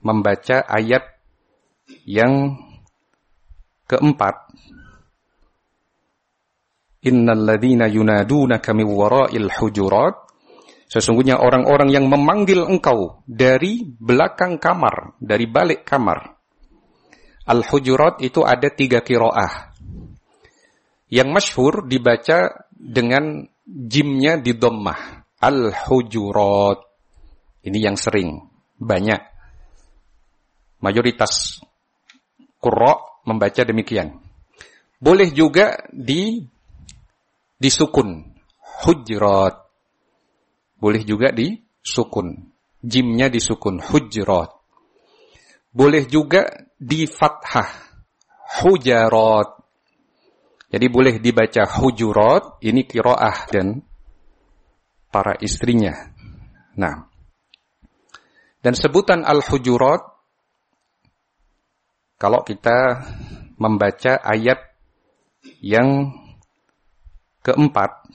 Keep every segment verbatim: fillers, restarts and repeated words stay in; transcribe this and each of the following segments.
membaca ayat yang keempat. Innal ladzina yunadunaka min wara'il hujurat. Sesungguhnya orang-orang yang memanggil engkau dari belakang kamar, dari balik kamar. Al-hujurat itu ada tiga qiraah. Yang masyhur dibaca dengan jimnya di dhammah. Al-hujurat. Ini yang sering, banyak. Mayoritas qurra membaca demikian. Boleh juga di disukun. Hujurat. Boleh juga disukun. Jimnya disukun. Hujurat. Boleh juga di fathah. Hujarat. Jadi boleh dibaca hujurat. Ini qiraah dan para istrinya. Nah. Dan sebutan al-hujurat. Kalau kita membaca ayat yang keempat.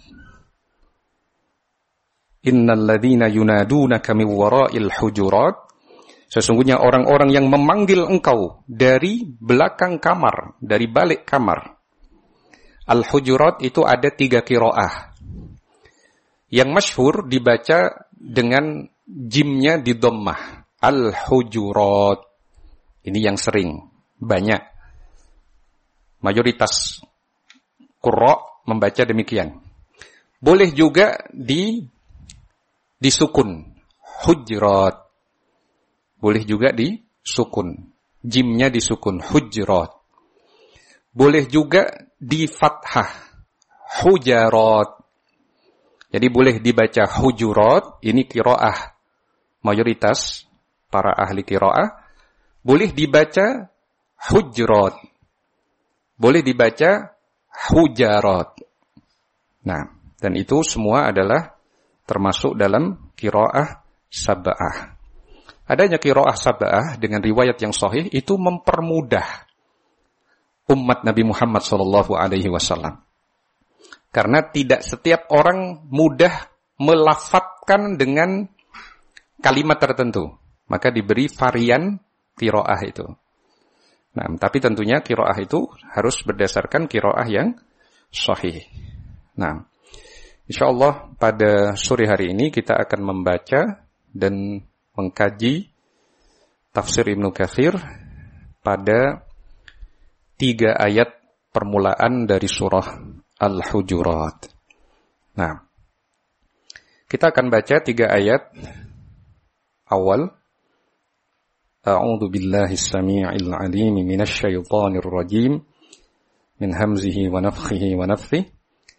Innal ladzina yunadunaka min wara'il hujurat. Sesungguhnya orang-orang yang memanggil engkau dari belakang kamar, dari balik kamar. Al-hujurat itu ada tiga qiraah. Yang masyhur dibaca dengan jimnya di dhammah. Al-hujurat. Ini yang sering, banyak. Mayoritas qurra membaca demikian. Boleh juga di disukun. Hujurat. Boleh juga disukun. Jimnya disukun. Hujurat. Boleh juga di fathah. Hujarat. Jadi boleh dibaca hujurat. Ini qiraah mayoritas para ahli qiraah. Boleh dibaca hujurat. Boleh dibaca hujarat. Nah, dan itu semua adalah termasuk dalam qiraah sab'ah. Adanya qiraah sab'ah dengan riwayat yang sahih itu mempermudah umat Nabi Muhammad sallallahu alaihi wasallam. Karena tidak setiap orang mudah melafadzkan dengan kalimat tertentu. Maka diberi varian qiraah itu. Nah, tapi tentunya qiraah itu harus berdasarkan qiraah yang sahih. Nah, insyaallah pada sore hari ini kita akan membaca dan mengkaji tafsir Ibnu Katsir pada tiga ayat permulaan dari surah Al-Hujurat. Nah, kita akan baca tiga ayat awal. A'udzu billahi as-sami'il 'alim minasy syaithanir rajim min hamzihi wa nafthihi wa nafthihi.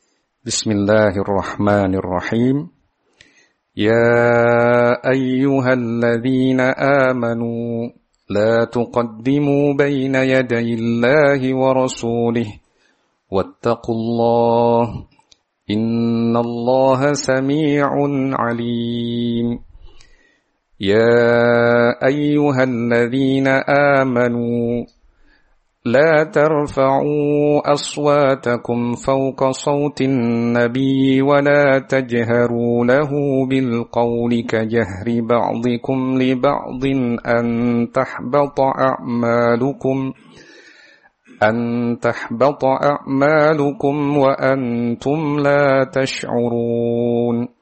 Bismillahirrahmanirrahim. Ya ayyuhalladzina amanu la tuqaddimu baina yadayillahi wa rasulih wattaqullaha innallaha samii'un 'alim. Ya ayyuhalladzina amanu لا ترفعوا أصواتكم فوق صوت النبي ولا تجهروا له بالقول كجهر بعضكم لبعض أن تحبط أعمالكم أن تحبط أعمالكم وأنتم لا تشعرون